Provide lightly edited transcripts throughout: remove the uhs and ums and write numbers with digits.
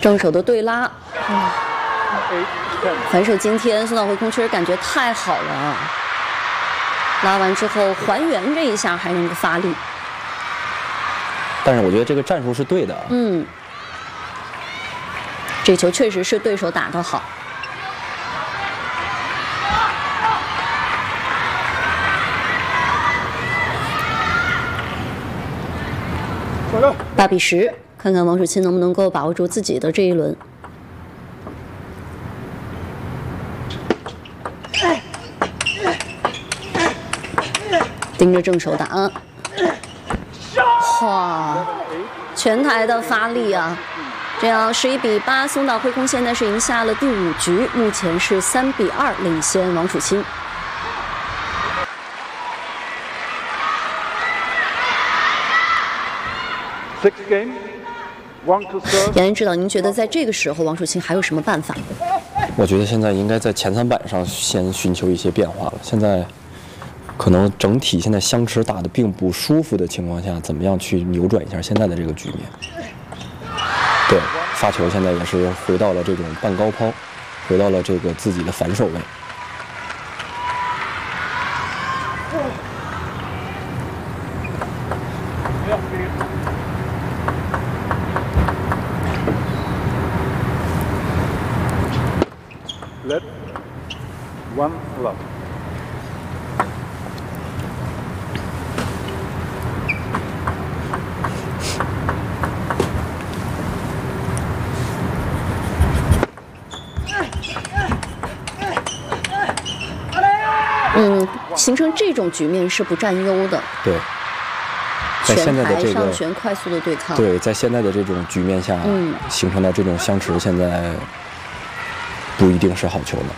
正手的对拉，反手今天松岛惠空确实感觉太好了啊！拉完之后还原这一下还能够发力， 但是我觉得这个战术是对的。 这球确实是对手打得好。8比10，看看王楚钦能不能够把握住自己的这一轮。盯着正手打，哇，全台的发力啊！这样11比8，松岛惠空现在是赢下了第5局，目前是3比2领先王楚钦。杨岩指导，您觉得在这个时候王楚钦还有什么办法？ 我觉得现在应该在前3板上先寻求一些变化了。现在可能整体现在相持打得并不舒服的情况下，怎么样去扭转一下现在的这个局面？对，发球现在也是回到了这种半高抛，回到了这个自己的反手位。 Let one love. 形成这种局面是不占优的。 对，在现在的这个上旋快速的对抗。 对，在现在的这种局面下，形成的这种相持，现在不一定是好球了。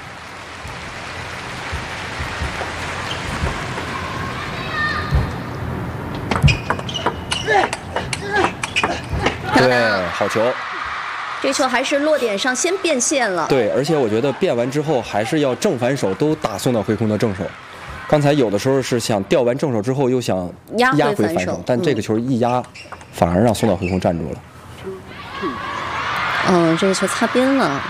对，好球。 这球还是落点上先变线了。 对，而且我觉得变完之后还是要正反手都打松岛惠空的正手。刚才有的时候是想吊完正手之后又想压回反手，但这个球一压，反而让松岛惠空站住了。 这个球擦边了。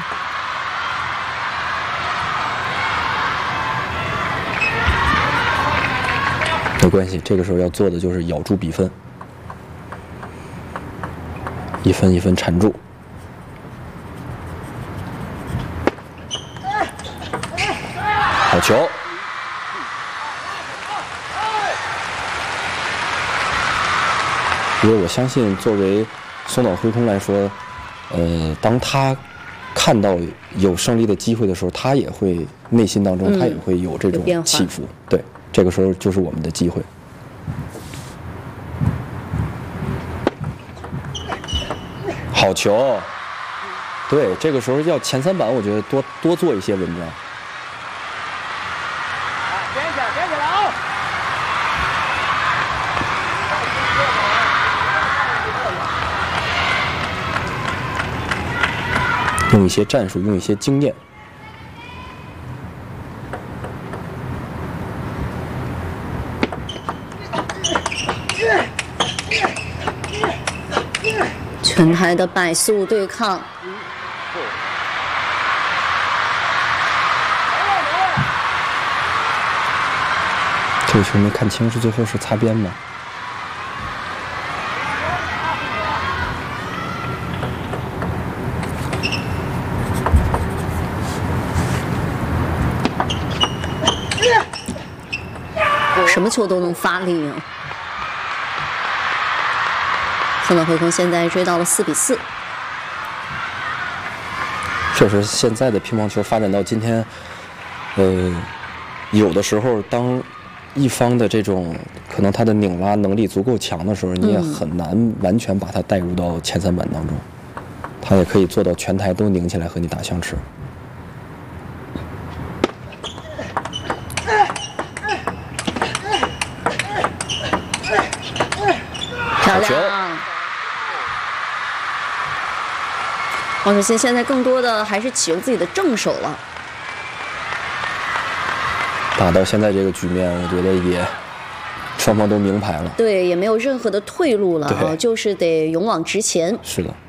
没关系，这个时候要做的就是咬住比分，一分一分缠住。好球！因为我相信，作为松岛惠空来说，当他看到有胜利的机会的时候，他也会内心当中他也会有这种起伏。对，这个时候就是我们的机会。好球！对，这个时候要前3板，我觉得多做一些文章。 捡起来啊！ 用一些战术，用一些经验。 全台的摆速对抗。 这个球没看清，是最后是擦边吗？ 什么球都能发力啊！松岛惠空现在追到了4比4。 确实，现在的乒乓球发展到今天，有的时候当一方的这种可能他的拧拉能力足够强的时候，你也很难完全把它带入到前3板当中。他也可以做到全台都拧起来和你打相持。 漂亮！王楚钦现在更多的还是启用自己的正手了。 打到现在这个局面，我觉得也双方都明牌了。 对，也没有任何的退路了啊，就是得勇往直前。 是的。